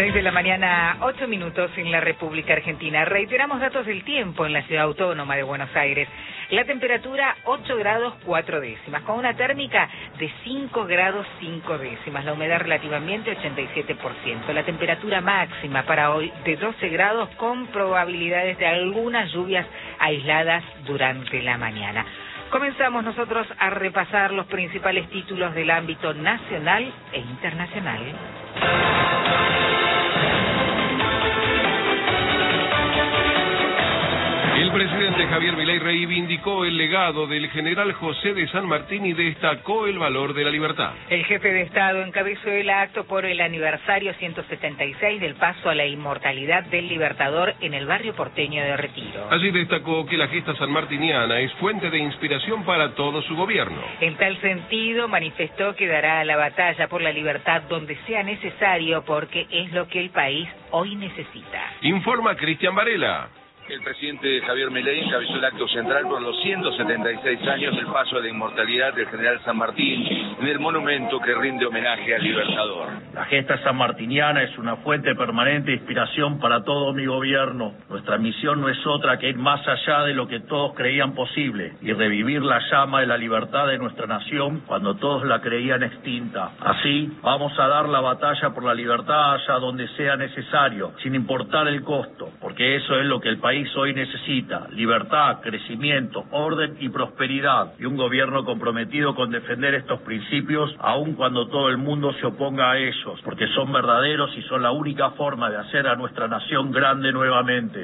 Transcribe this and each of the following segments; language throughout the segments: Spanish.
6 de la mañana, 8 minutos en la República Argentina. Reiteramos datos del tiempo en la ciudad autónoma de Buenos Aires. La temperatura 8 grados 4 décimas, con una térmica de 5 grados 5 décimas. La humedad relativamente 87%. La temperatura máxima para hoy de 12 grados con probabilidades de algunas lluvias aisladas durante la mañana. Comenzamos nosotros a repasar los principales títulos del ámbito nacional e internacional. El presidente Javier Milei reivindicó el legado del general José de San Martín y destacó el valor de la libertad. El jefe de Estado encabezó el acto por el aniversario 176 del paso a la inmortalidad del Libertador en el barrio porteño de Retiro. Allí destacó que la gesta sanmartiniana es fuente de inspiración para todo su gobierno. En tal sentido, manifestó que dará la batalla por la libertad donde sea necesario porque es lo que el país hoy necesita. Informa Cristian Varela. El presidente Javier Milei encabezó el acto central por los 176 años del paso a la inmortalidad del general San Martín en el monumento que rinde homenaje al Libertador. La gesta sanmartiniana es una fuente permanente de inspiración para todo mi gobierno. Nuestra misión no es otra que ir más allá de lo que todos creían posible y revivir la llama de la libertad de nuestra nación cuando todos la creían extinta. Así, vamos a dar la batalla por la libertad allá donde sea necesario, sin importar el costo, porque eso es lo que el país hoy necesita: libertad, crecimiento, orden y prosperidad, y un gobierno comprometido con defender estos principios aun cuando todo el mundo se oponga a ellos, porque son verdaderos y son la única forma de hacer a nuestra nación grande nuevamente.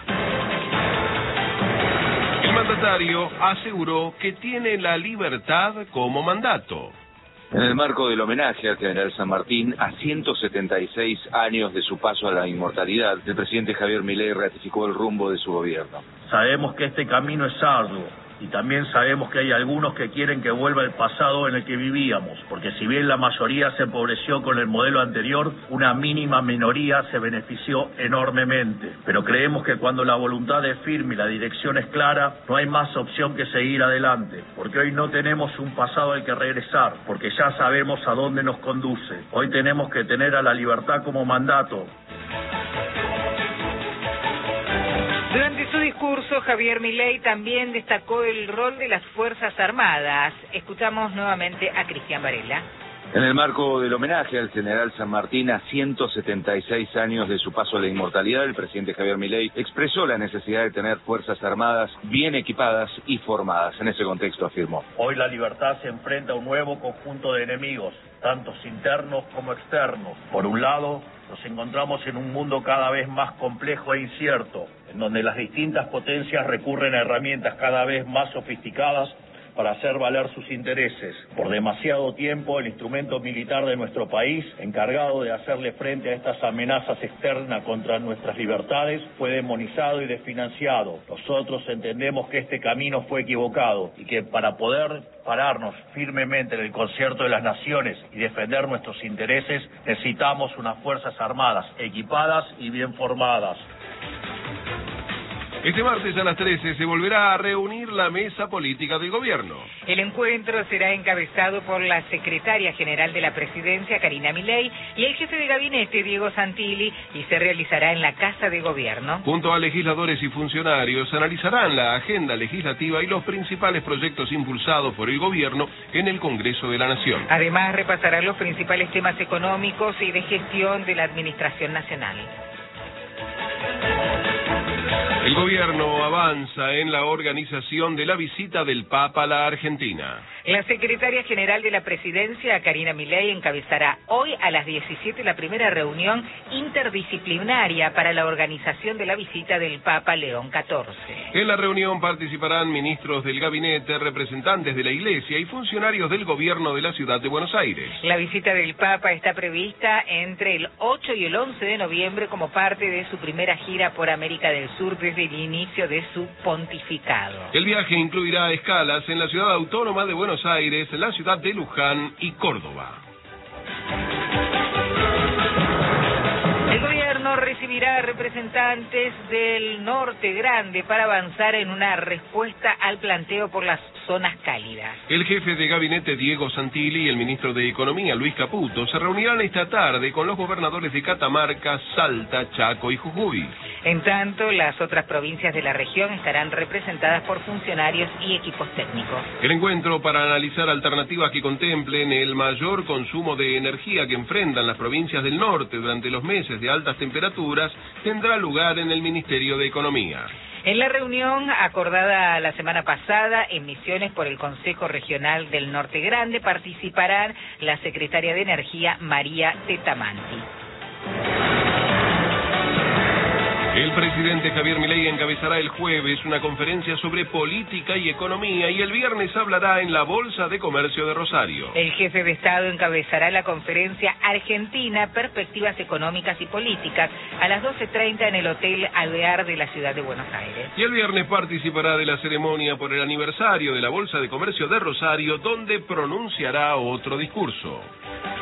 El mandatario aseguró que tiene la libertad como mandato. En el marco del homenaje al general San Martín, a 176 años de su paso a la inmortalidad, el presidente Javier Milei ratificó el rumbo de su gobierno. Sabemos que este camino es arduo, y también sabemos que hay algunos que quieren que vuelva el pasado en el que vivíamos, porque si bien la mayoría se empobreció con el modelo anterior, una mínima minoría se benefició enormemente. Pero creemos que cuando la voluntad es firme y la dirección es clara, no hay más opción que seguir adelante, porque hoy no tenemos un pasado al que regresar, porque ya sabemos a dónde nos conduce. Hoy tenemos que tener a la libertad como mandato. Durante su discurso, Javier Milei también destacó el rol de las Fuerzas Armadas. Escuchamos nuevamente a Cristian Varela. En el marco del homenaje al general San Martín a 176 años de su paso a la inmortalidad, el presidente Javier Milei expresó la necesidad de tener Fuerzas Armadas bien equipadas y formadas. En ese contexto afirmó: Hoy la libertad se enfrenta a un nuevo conjunto de enemigos, tanto internos como externos. Por un lado, nos encontramos en un mundo cada vez más complejo e incierto, en donde las distintas potencias recurren a herramientas cada vez más sofisticadas para hacer valer sus intereses. Por demasiado tiempo, el instrumento militar de nuestro país, encargado de hacerle frente a estas amenazas externas contra nuestras libertades, fue demonizado y desfinanciado. Nosotros entendemos que este camino fue equivocado y que para poder pararnos firmemente en el concierto de las naciones y defender nuestros intereses, necesitamos unas Fuerzas Armadas equipadas y bien formadas. Este martes a las 13 se volverá a reunir la mesa política del gobierno. El encuentro será encabezado por la secretaria general de la Presidencia, Karina Milei, y el jefe de gabinete, Diego Santilli, y se realizará en la Casa de Gobierno. Junto a legisladores y funcionarios analizarán la agenda legislativa y los principales proyectos impulsados por el gobierno en el Congreso de la Nación. Además, repasarán los principales temas económicos y de gestión de la Administración Nacional. El gobierno avanza en la organización de la visita del Papa a la Argentina. La secretaria general de la Presidencia, Karina Milei, encabezará hoy a las 17 la primera reunión interdisciplinaria para la organización de la visita del Papa León XIV. En la reunión participarán ministros del gabinete, representantes de la Iglesia y funcionarios del gobierno de la ciudad de Buenos Aires. La visita del Papa está prevista entre el 8 y el 11 de noviembre como parte de su primera gira por América del Sur desde el inicio de su pontificado. El viaje incluirá escalas en la ciudad autónoma de Buenos Aires, la ciudad de Luján y Córdoba. El gobierno recibirá representantes del Norte Grande para avanzar en una respuesta al planteo por las zonas cálidas. El jefe de gabinete Diego Santilli y el ministro de Economía Luis Caputo se reunirán esta tarde con los gobernadores de Catamarca, Salta, Chaco y Jujuy. En tanto, las otras provincias de la región estarán representadas por funcionarios y equipos técnicos. El encuentro para analizar alternativas que contemplen el mayor consumo de energía que enfrentan las provincias del norte durante los meses de altas temperaturas tendrá lugar en el Ministerio de Economía. En la reunión acordada la semana pasada en Misiones por el Consejo Regional del Norte Grande participarán la secretaria de Energía María Tetamanti. El presidente Javier Milei encabezará el jueves una conferencia sobre política y economía y el viernes hablará en la Bolsa de Comercio de Rosario. El jefe de Estado encabezará la conferencia Argentina, Perspectivas Económicas y Políticas a las 12:30 en el Hotel Alvear de la ciudad de Buenos Aires. Y el viernes participará de la ceremonia por el aniversario de la Bolsa de Comercio de Rosario, donde pronunciará otro discurso.